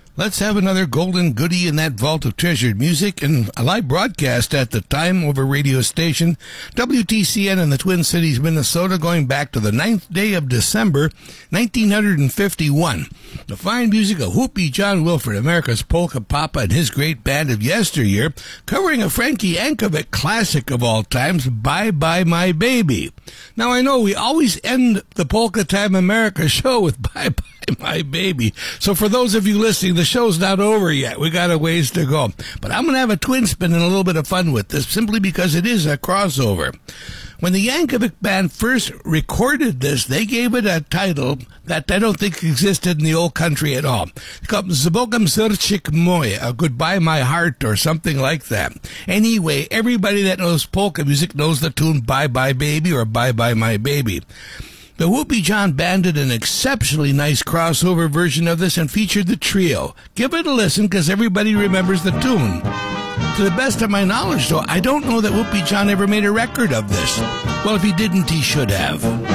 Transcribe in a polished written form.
Let's have another golden goodie in that vault of treasured music and a live broadcast at the time over radio station WTCN in the Twin Cities, Minnesota, going back to the 9th day of December, 1951. The fine music of Whoopee John Wilford, America's Polka Papa, and his great band of yesteryear, covering a Frankie Yankovic classic of all times, Bye Bye My Baby. Now, I know we always end the Polka Time America show with Bye Bye My Baby. So for those of you listening, the show's not over yet. We got a ways to go. But I'm going to have a twin spin and a little bit of fun with this, simply because it is a crossover. When the Yankovic Band first recorded this, they gave it a title that I don't think existed in the old country at all. It's called Zbogam Sercik Moje, Goodbye My Heart, or something like that. Anyway, everybody that knows polka music knows the tune Bye Bye Baby or Bye Bye My Baby. The Whoopee John Band did an exceptionally nice crossover version of this and featured the trio. Give it a listen, because everybody remembers the tune. To the best of my knowledge, though, I don't know that Whoopee John ever made a record of this. Well, if he didn't, he should have.